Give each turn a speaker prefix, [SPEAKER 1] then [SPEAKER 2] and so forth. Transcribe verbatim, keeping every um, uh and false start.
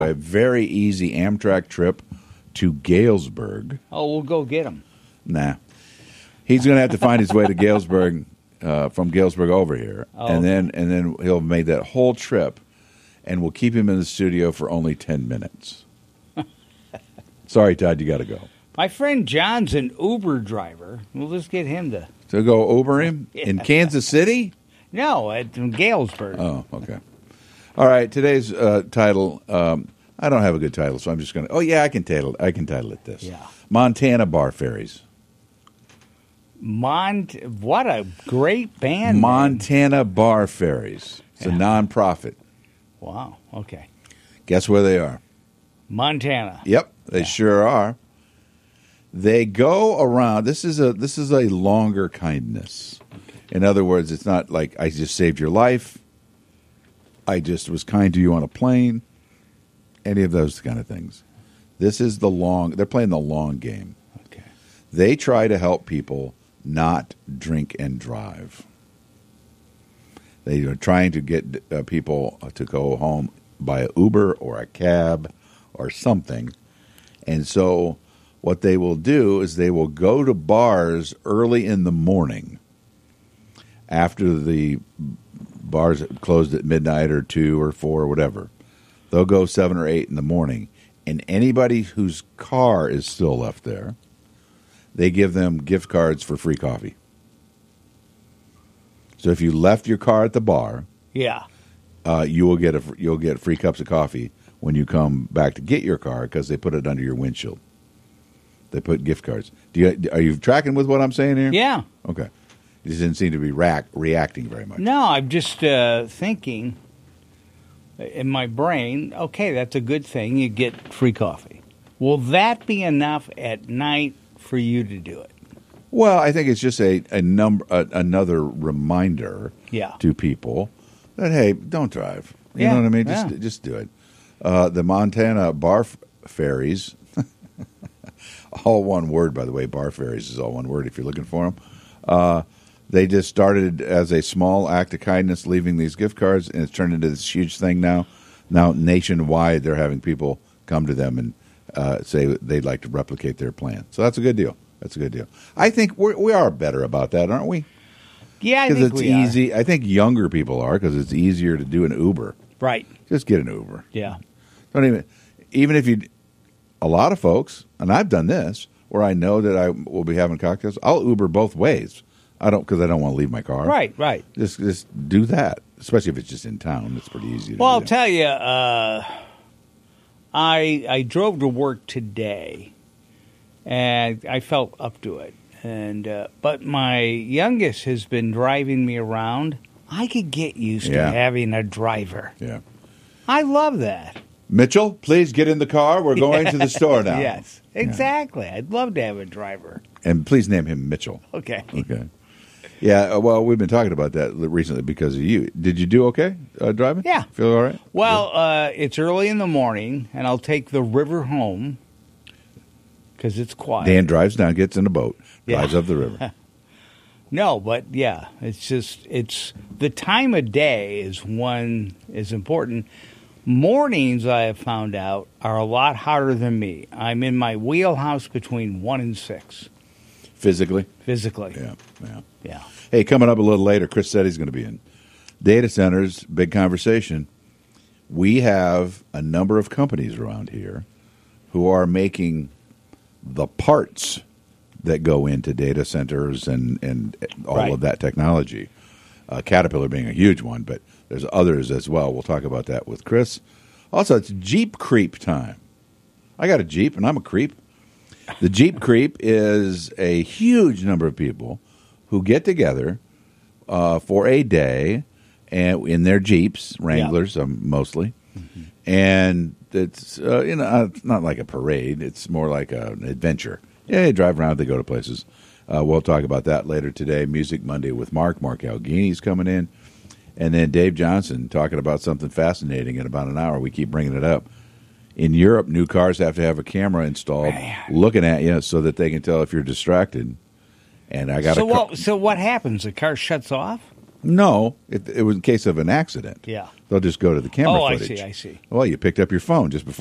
[SPEAKER 1] A very easy Amtrak trip to Galesburg.
[SPEAKER 2] Oh, we'll go get him.
[SPEAKER 1] Nah. He's going to have to find his way to Galesburg, uh, from Galesburg over here.
[SPEAKER 2] Oh,
[SPEAKER 1] and
[SPEAKER 2] okay.
[SPEAKER 1] then and then he'll have made that whole trip, and we'll keep him in the studio for only ten minutes. Sorry, Todd, you got to go.
[SPEAKER 2] My friend John's an Uber driver. We'll just get him to...
[SPEAKER 1] To go Uber him?
[SPEAKER 2] Yeah.
[SPEAKER 1] In Kansas City?
[SPEAKER 2] No, at Galesburg.
[SPEAKER 1] Oh, okay. All right, today's uh, title, um, I don't have a good title, so I'm just going to, oh, yeah, I can title I can title it this.
[SPEAKER 2] Yeah.
[SPEAKER 1] Montana Bar Ferries.
[SPEAKER 2] Mont. What a great band. name.
[SPEAKER 1] Montana Bar Ferries. It's
[SPEAKER 2] Yeah.
[SPEAKER 1] a nonprofit.
[SPEAKER 2] Wow, okay.
[SPEAKER 1] Guess where they are?
[SPEAKER 2] Montana.
[SPEAKER 1] Yep, they
[SPEAKER 2] Yeah.
[SPEAKER 1] sure are. They go around, this is a this is a longer kindness. In other words, it's not like I just saved your life. I just was kind to you on a plane. Any of those kind of things. This is the long, they're playing the long game.
[SPEAKER 2] Okay.
[SPEAKER 1] They try to help people not drink and drive. They are trying to get uh, people to go home by an Uber or a cab or something. And so what they will do is they will go to bars early in the morning after the bars closed at midnight or two or four or whatever. They'll go seven or eight in the morning, and anybody whose car is still left there, they give them gift cards for free coffee. So if you left your car at the bar,
[SPEAKER 2] Yeah.
[SPEAKER 1] uh, you will get a you'll get free cups of coffee when you come back to get your car because they put it under your windshield. They put gift cards. Do you are you tracking with what I'm saying here?
[SPEAKER 2] Yeah.
[SPEAKER 1] Okay. You just didn't seem to be rack, reacting very much.
[SPEAKER 2] No, I'm just uh, thinking in my brain, okay, that's a good thing. You get free coffee. Will that be enough at night for you to do it?
[SPEAKER 1] Well, I think it's just a, a number a, another reminder
[SPEAKER 2] Yeah.
[SPEAKER 1] to people that hey, don't drive. You
[SPEAKER 2] Yeah,
[SPEAKER 1] know what I mean? Just
[SPEAKER 2] yeah.
[SPEAKER 1] just do it. Uh, the Montana Bar f- Ferries, all one word, by the way. Bar Ferries is all one word if you're looking for them. Uh, they just started as a small act of kindness, leaving these gift cards, and it's turned into this huge thing now. Now nationwide, they're having people come to them and uh, say they'd like to replicate their plan. So that's a good deal. That's a good deal. I think we're, we are better about that, aren't we?
[SPEAKER 2] Yeah, I
[SPEAKER 1] Because
[SPEAKER 2] think
[SPEAKER 1] it's
[SPEAKER 2] we are.
[SPEAKER 1] easy. I think younger people are because it's easier to do an Uber.
[SPEAKER 2] Right.
[SPEAKER 1] Just get an Uber.
[SPEAKER 2] Yeah.
[SPEAKER 1] Don't even, even if you, a lot of folks, and I've done this, where I know that I will be having cocktails, I'll Uber both ways. I don't, because I don't want to leave my car.
[SPEAKER 2] Right, right.
[SPEAKER 1] Just, just do that. Especially if it's just in town, it's pretty easy. To
[SPEAKER 2] Well,
[SPEAKER 1] do
[SPEAKER 2] I'll
[SPEAKER 1] that.
[SPEAKER 2] tell you, uh, I I drove to work today, and I felt up to it. And uh, but my youngest has been driving me around. I could get used
[SPEAKER 1] Yeah.
[SPEAKER 2] to having a driver.
[SPEAKER 1] Yeah.
[SPEAKER 2] I love that.
[SPEAKER 1] Mitchell, please get in the car. We're going to the store now.
[SPEAKER 2] Yes, exactly. I'd love to have a driver.
[SPEAKER 1] And please name him Mitchell.
[SPEAKER 2] Okay.
[SPEAKER 1] Okay. Yeah. uh, Well, we've been talking about that recently because of you. Did you do okay uh, driving?
[SPEAKER 2] Yeah.
[SPEAKER 1] Feel all right?
[SPEAKER 2] Well, uh, it's early in the morning, and I'll take the river home because it's quiet.
[SPEAKER 1] Dan drives down, gets in a boat,
[SPEAKER 2] Yeah.
[SPEAKER 1] drives up the river.
[SPEAKER 2] No, but yeah, it's just it's the time of day is one is important. Mornings, I have found out, are a lot harder than me. I'm in my wheelhouse between one and six
[SPEAKER 1] Physically?
[SPEAKER 2] physically.
[SPEAKER 1] Yeah. Yeah.
[SPEAKER 2] Yeah.
[SPEAKER 1] Hey, coming up a little later, Chris said he's going to be in. Data centers, big conversation. We have a number of companies around here who are making the parts that go into data centers and, and all
[SPEAKER 2] Right.
[SPEAKER 1] of that technology. Uh, Caterpillar being a huge one, but there's others as well. We'll talk about that with Chris. Also, it's Jeep Creep time. I got a Jeep, and I'm a creep. The Jeep Creep is a huge number of people who get together uh, for a day and in their Jeeps, Wranglers um, mostly, mm-hmm. and it's uh, you know uh, it's not like a parade. It's more like a, an adventure. Yeah, they drive around. They go to places. Uh, we'll talk about that later today. Music Monday with Mark. Mark Alghini's coming in, and then Dave Johnson talking about something fascinating in about an hour. We keep bringing it up. In Europe, new cars have to have a camera installed
[SPEAKER 2] Man.
[SPEAKER 1] looking at you so that they can tell if you're distracted. And I got
[SPEAKER 2] So
[SPEAKER 1] a car-
[SPEAKER 2] what? So what happens? The car shuts off?
[SPEAKER 1] No, it, it was in case of an accident.
[SPEAKER 2] Yeah.
[SPEAKER 1] They'll just go to the camera
[SPEAKER 2] Oh, I
[SPEAKER 1] footage.
[SPEAKER 2] see, I see.
[SPEAKER 1] Well, you picked up your phone just before